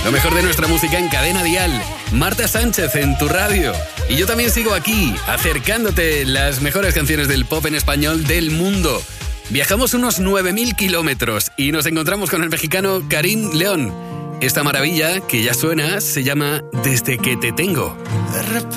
Lo mejor de nuestra música en Cadena Dial. Marta Sánchez en tu radio. Y yo también sigo aquí, acercándote las mejores canciones del pop en español del mundo. Viajamos unos 9.000 kilómetros y nos encontramos con el mexicano Karim León. Esta maravilla que ya suena se llama Desde que te tengo. De repente